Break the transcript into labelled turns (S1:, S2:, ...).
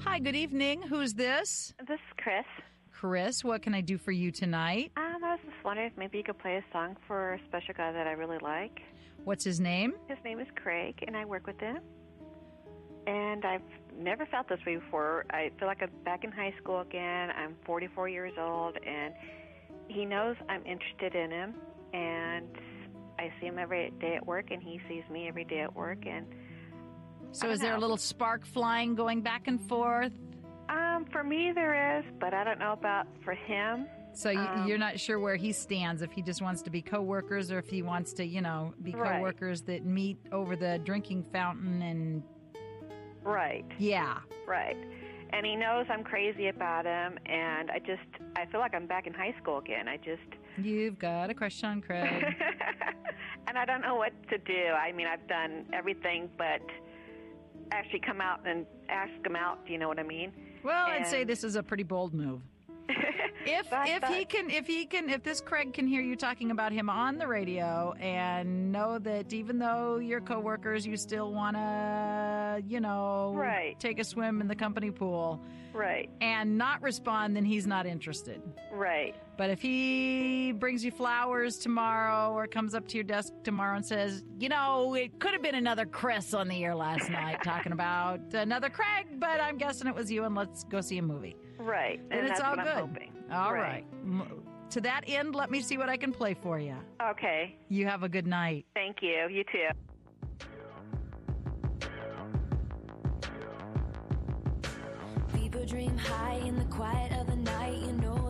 S1: Hi, good evening. Who's this?
S2: This is Chris.
S1: Chris, what can I do for you tonight?
S2: I was just wondering if maybe you could play a song for a special guy that I really like.
S1: What's his name?
S2: His name is Craig, and I work with him. And I've never felt this way before. I feel like I'm back in high school again. I'm 44 years old, and he knows I'm interested in him. And I see him every day at work, and he sees me every day at work. And
S1: so is there a little spark flying going back and forth?
S2: For me, there is, but I don't know about for him.
S1: So you're not sure where he stands, if he just wants to be coworkers or if he wants to, be coworkers that meet over the drinking fountain and...
S2: Right.
S1: Yeah.
S2: Right. And he knows I'm crazy about him, and I feel like I'm back in high school again.
S1: You've got a crush on Craig.
S2: And I don't know what to do. I mean, I've done everything but actually come out and ask him out, do you know what I mean?
S1: Well, I'd say this is a pretty bold move. If this Craig can hear you talking about him on the radio and know that even though you're coworkers, you still want to, take a swim in the company pool,
S2: right, and
S1: not respond, then he's not interested,
S2: right.
S1: But if he brings you flowers tomorrow or comes up to your desk tomorrow and says, it could have been another Chris on the air last night talking about another Craig, but I'm guessing it was you, and let's go see a movie.
S2: Right.
S1: And it's all
S2: what
S1: good.
S2: I'm hoping.
S1: All right. To that end, let me see what I can play for you.
S2: Okay.
S1: You have a good night.
S2: Thank you. You too.
S3: People dream high in the quiet of the night,